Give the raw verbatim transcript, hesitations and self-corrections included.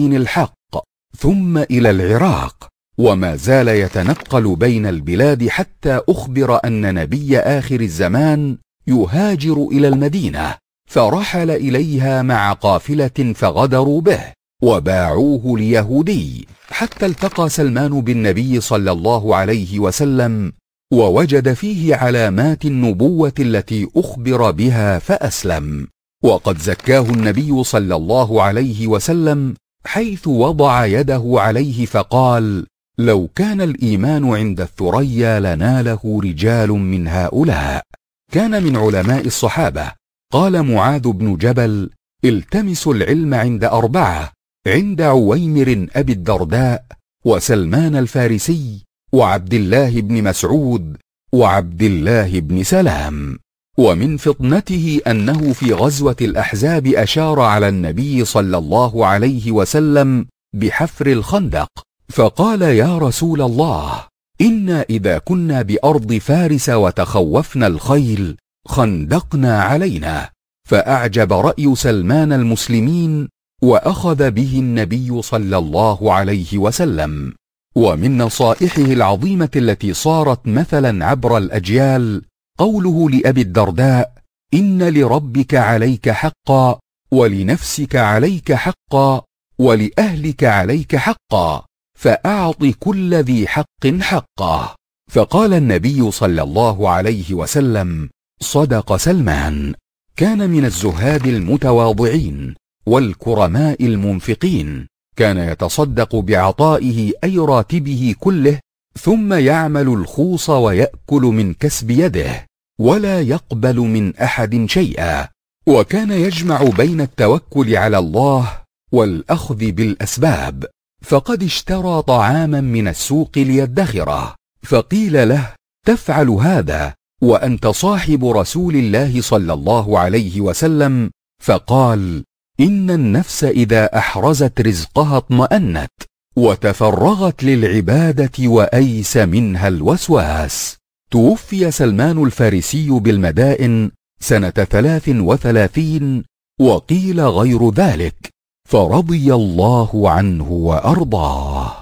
دين الحق، ثم إلى العراق، وما زال يتنقل بين البلاد حتى أخبر أن نبي آخر الزمان يهاجر إلى المدينة، فرحل إليها مع قافلة فغدروا به وباعوه ليهودي، حتى التقى سلمان بالنبي صلى الله عليه وسلم ووجد فيه علامات النبوة التي أخبر بها فأسلم. وقد زكاه النبي صلى الله عليه وسلم حيث وضع يده عليه فقال: لو كان الإيمان عند الثريا لناله رجال من هؤلاء. كان من علماء الصحابة. قال معاذ بن جبل: التمسوا العلم عند أربعة: عند عويمر أبي الدرداء، وسلمان الفارسي، وعبد الله بن مسعود، وعبد الله بن سلام. ومن فطنته أنه في غزوة الأحزاب أشار على النبي صلى الله عليه وسلم بحفر الخندق، فقال: يا رسول الله، إنا إذا كنا بأرض فارس وتخوفنا الخيل خندقنا علينا. فأعجب رأي سلمان المسلمين، وأخذ به النبي صلى الله عليه وسلم. ومن نصائحه العظيمة التي صارت مثلا عبر الأجيال قوله لأبي الدرداء: إن لربك عليك حقا، ولنفسك عليك حقا، ولأهلك عليك حقا، فأعط كل ذي حق حقه. فقال النبي صلى الله عليه وسلم: صدق سلمان. كان من الزهاد المتواضعين والكرماء المنفقين، كان يتصدق بعطائه أي راتبه كله، ثم يعمل الخوص ويأكل من كسب يده، ولا يقبل من أحد شيئا. وكان يجمع بين التوكل على الله والأخذ بالأسباب، فقد اشترى طعاما من السوق ليدخره، فقيل له: تفعل هذا وأنت صاحب رسول الله صلى الله عليه وسلم؟ فقال: إن النفس إذا أحرزت رزقها اطمأنت، وتفرغت للعبادة وأيس منها الوسواس. توفي سلمان الفارسي بالمدائن سنة ثلاث وثلاثين، وقيل غير ذلك، فرضي الله عنه وأرضاه.